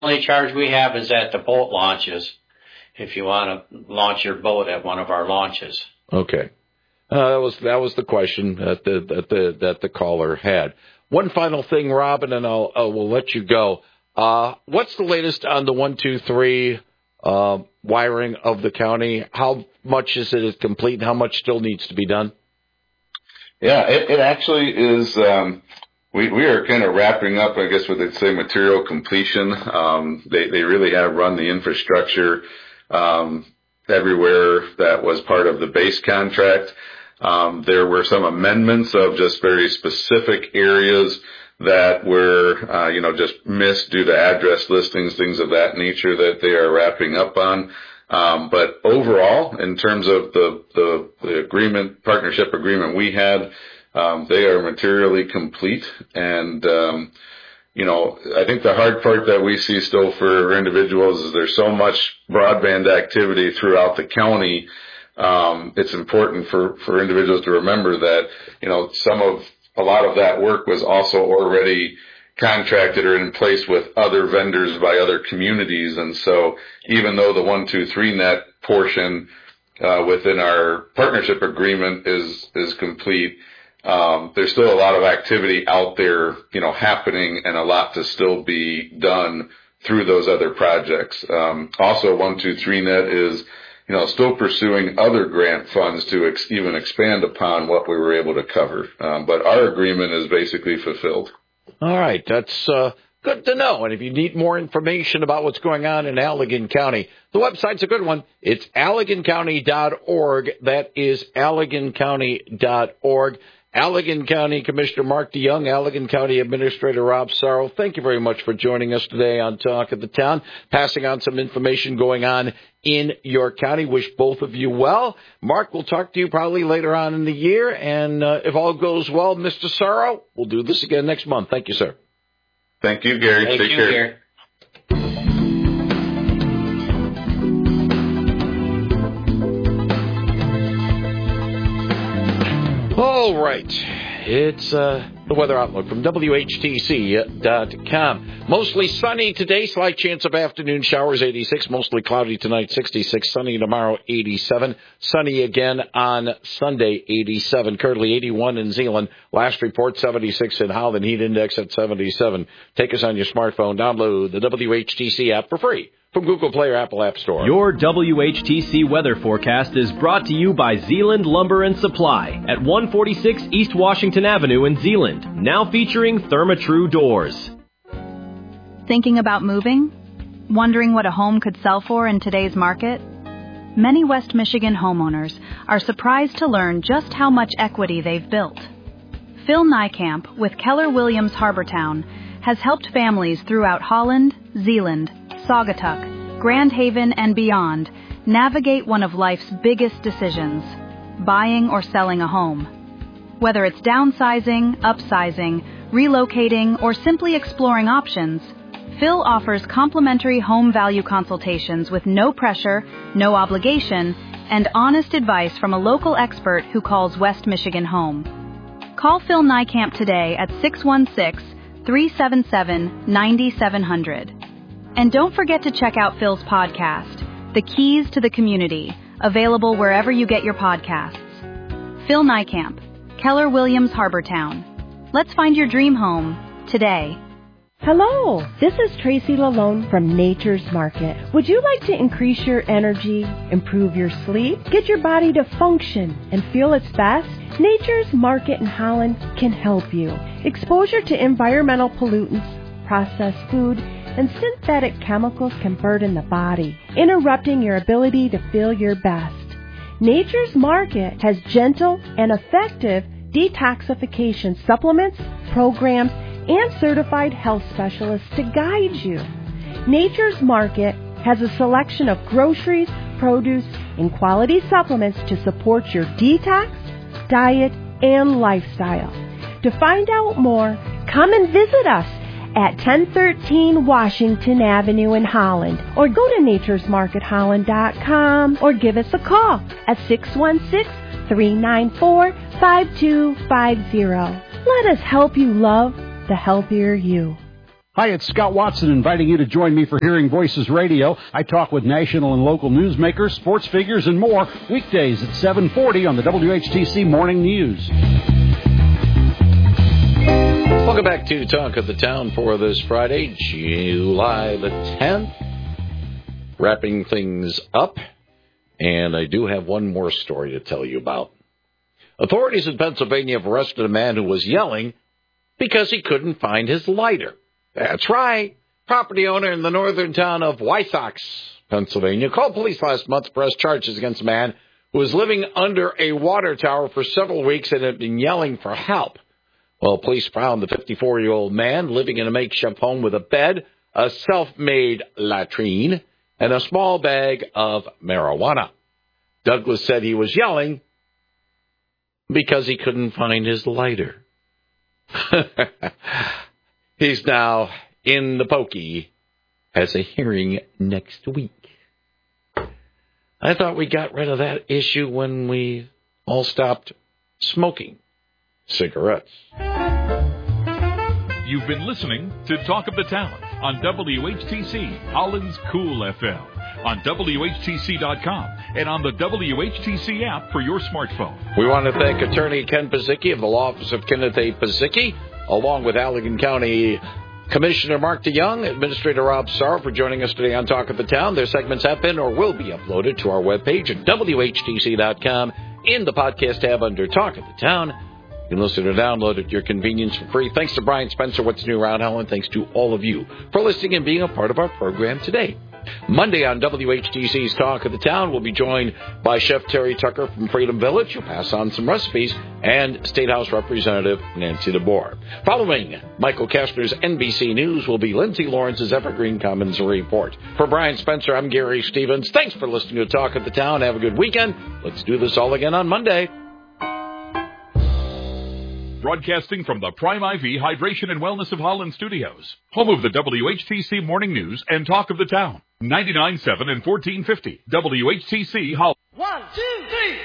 only charge we have is at the boat launches, if you want to launch your boat at one of our launches. Okay. That was the question that the caller had. One final thing, Robin, and we'll let you go. What's the latest on the 123 wiring of the county? How much is it complete, and how much still needs to be done? Yeah, it actually is. We are kind of wrapping up, I guess, what they'd say material completion. They really have run the infrastructure everywhere that was part of the base contract. There were some amendments of just very specific areas that were, just missed due to address listings, things of that nature that they are wrapping up on. But overall, in terms of the partnership agreement we had, they are materially complete. And, I think the hard part that we see still for individuals is there's so much broadband activity throughout the county. It's important for individuals to remember that, a lot of that work was also already contracted or in place with other vendors by other communities. And so even though the 123 net portion within our partnership agreement is complete, there's still a lot of activity out there, happening, and a lot to still be done through those other projects. Also, 123 net is still pursuing other grant funds to even expand upon what we were able to cover. But our agreement is basically fulfilled. All right. That's good to know. And if you need more information about what's going on in Allegan County, the website's a good one. It's AlleganCounty.org. That is AlleganCounty.org. Allegan County Commissioner Mark DeYoung, Allegan County Administrator Rob Sarro, thank you very much for joining us today on Talk of the Town, passing on some information going on in your county. Wish both of you well. Mark, we'll talk to you probably later on in the year, and if all goes well, Mr. Sarro, we'll do this again next month. Thank you, sir. Thank you, Gary. Take care. Gary. All right. It's the weather outlook from WHTC.com. Mostly sunny today, slight chance of afternoon showers, 86. Mostly cloudy tonight, 66. Sunny tomorrow, 87. Sunny again on Sunday, 87. Currently 81 in Zeeland. Last report, 76 in Holland. Heat index at 77. Take us on your smartphone. Download the WHTC app for free from Google Play or Apple App Store. Your WHTC weather forecast is brought to you by Zeeland Lumber and Supply at 146 East Washington Avenue in Zeeland. Now featuring Therma-Tru doors. Thinking about moving? Wondering what a home could sell for in today's market? Many West Michigan homeowners are surprised to learn just how much equity they've built. Phil Niekamp with Keller Williams Harbortown has helped families throughout Holland, Zeeland, Saugatuck, Grand Haven, and beyond navigate one of life's biggest decisions, buying or selling a home. Whether it's downsizing, upsizing, relocating, or simply exploring options, Phil offers complimentary home value consultations with no pressure, no obligation, and honest advice from a local expert who calls West Michigan home. Call Phil Niekamp today at 616-377-9700. And don't forget to check out Phil's podcast, The Keys to the Community, available wherever you get your podcasts. Phil Niekamp, Keller Williams Harbortown. Let's find your dream home today. Hello, this is Tracy Lalone from Nature's Market. Would you like to increase your energy, improve your sleep, get your body to function and feel its best? Nature's Market in Holland can help you. Exposure to environmental pollutants, processed food, and synthetic chemicals can burden the body, interrupting your ability to feel your best. Nature's Market has gentle and effective detoxification supplements, programs, and certified health specialists to guide you. Nature's Market has a selection of groceries, produce, and quality supplements to support your detox, diet, and lifestyle. To find out more, come and visit us at 1013 Washington Avenue in Holland, or go to naturesmarketholland.com, or give us a call at 616-394-5250. Let us help you love the healthier you. Hi, it's Scott Watson inviting you to join me for Hearing Voices Radio. I talk with national and local newsmakers, sports figures, and more weekdays at 7:40 on the WHTC Morning News. Welcome back to Talk of the Town for this Friday, July the 10th. Wrapping things up, and I do have one more story to tell you about. Authorities in Pennsylvania have arrested a man who was yelling because he couldn't find his lighter. That's right. Property owner in the northern town of Wysox, Pennsylvania, called police last month to press charges against a man who was living under a water tower for several weeks and had been yelling for help. Well, police found the 54-year-old man living in a makeshift home with a bed, a self-made latrine, and a small bag of marijuana. Douglas said he was yelling because he couldn't find his lighter. He's now in the pokey, has a hearing next week. I thought we got rid of that issue when we all stopped smoking cigarettes. You've been listening to Talk of the Town on WHTC, Holland's Cool FM, on WHTC.com, and on the WHTC app for your smartphone. We want to thank Attorney Ken Pazicki of the Law Office of Kenneth A. Pazicki, along with Allegan County Commissioner Mark DeYoung, Administrator Rob Starr, for joining us today on Talk of the Town. Their segments have been or will be uploaded to our webpage at WHTC.com in the podcast tab under Talk of the Town. You can listen or download at your convenience for free. Thanks to Brian Spencer, What's New Around Hell, and thanks to all of you for listening and being a part of our program today. Monday on WHTC's Talk of the Town, we'll be joined by Chef Terry Tucker from Freedom Village, who'll pass on some recipes, and State House Representative Nancy DeBoer. Following Michael Kastner's NBC News will be Lindsay Lawrence's Evergreen Commons Report. For Brian Spencer, I'm Gary Stevens. Thanks for listening to Talk of the Town. Have a good weekend. Let's do this all again on Monday. Broadcasting from the Prime IV Hydration and Wellness of Holland Studios, home of the WHTC Morning News and Talk of the Town. 99.7 and 1450 WHTC Holland. 1, 2, 3.